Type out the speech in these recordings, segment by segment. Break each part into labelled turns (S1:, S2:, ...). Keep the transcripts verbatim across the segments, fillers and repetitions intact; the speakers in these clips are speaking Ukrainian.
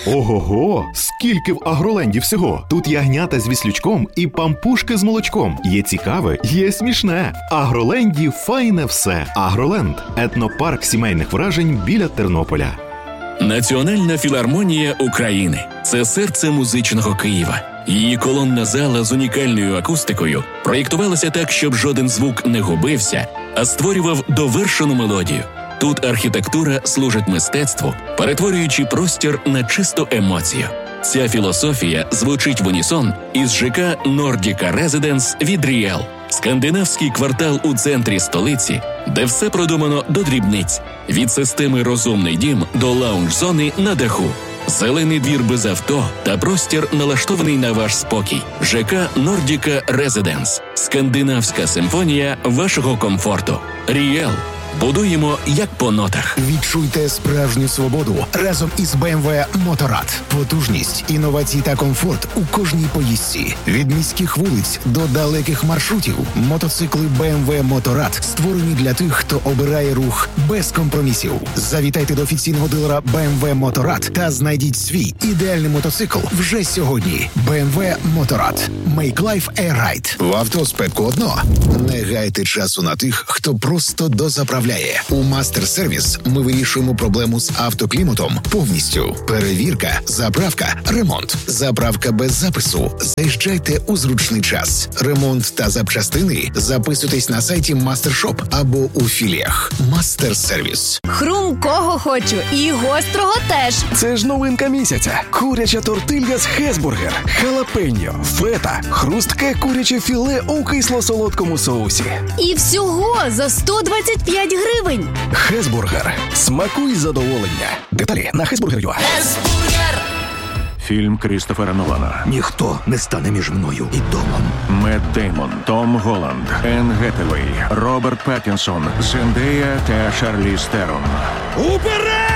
S1: Ого-го! Скільки в Агроленді всього! Тут ягнята з віслючком і пампушки з молочком. Є цікаве, є смішне. В Агроленді файне все. Агроленд – етнопарк сімейних вражень біля Тернополя.
S2: Національна філармонія України – це серце музичного Києва. Її колонна зала з унікальною акустикою проєктувалася так, щоб жоден звук не губився, а створював довершену мелодію. Тут архітектура служить мистецтву, перетворюючи простір на чисту емоцію. Ця філософія звучить в унісон із ЖК Nordica Residence від Ріел. Скандинавський квартал у центрі столиці, де все продумано до дрібниць. Від системи «Розумний дім» до лаунж-зони на даху. Зелений двір без авто та простір, налаштований на ваш спокій. ЖК Nordica Residence. Скандинавська симфонія вашого комфорту. Ріел. Будуємо як по нотах.
S3: Відчуйте справжню свободу разом із бе ем ве Motorrad. Потужність, інновації та комфорт у кожній поїздці. Від міських вулиць до далеких маршрутів. Мотоцикли бе ем ве Motorrad створені для тих, хто обирає рух без компромісів. Завітайте до офіційного дилера бе ем ве Motorrad та знайдіть свій ідеальний мотоцикл вже сьогодні. бе ем ве Motorrad. Make life a ride. В авто спецкодно. Не гайте часу на тих, хто просто дозаправляє. У Мастер-сервіс ми вирішуємо проблему з автокліматом повністю. Перевірка, заправка, ремонт. Заправка без запису. Заїжджайте у зручний час. Ремонт та запчастини записуйтесь на сайті Мастершоп або у філіях. Мастер-сервіс.
S4: Хрумкого хочу і гострого теж.
S5: Це ж новинка місяця. Куряча тортилья з Хесбургер, халапеньо, фета, хрустке куряче філе у кисло-солодкому соусі.
S4: І всього за сто двадцять п'ять гривень.
S5: Хесбургер. Смакуй задоволення. Деталі на хесбургер точка ю а.
S4: Хесбургер.
S6: Фільм Крістофера Нолана.
S7: Ніхто не стане між мною і домом.
S6: Мет Деймон, Том Голланд, Енн Гетевей, Роберт Паттінсон, Зендея та Шарліз Терон.
S5: Уперед!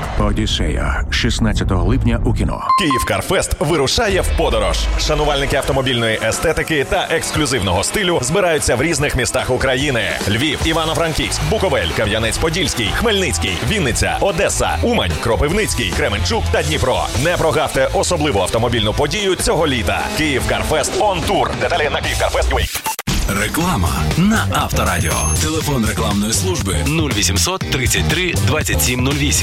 S6: Одіссея. шістнадцятого липня у кіно.
S8: Київкарфест вирушає в подорож. Шанувальники автомобільної естетики та ексклюзивного стилю збираються в різних містах України. Львів, Івано-Франківськ, Буковель, Кам'янець-Подільський, Хмельницький, Вінниця, Одеса, Умань, Кропивницький, Кременчук та Дніпро. Не прогавте особливу автомобільну подію цього літа. Київкарфест он тур. Деталі на київкарфест точка ю а.
S9: Реклама на Авторадіо. Телефон рекламної служби нуль вісімсот тридцять три двадцять сім нуль вісім.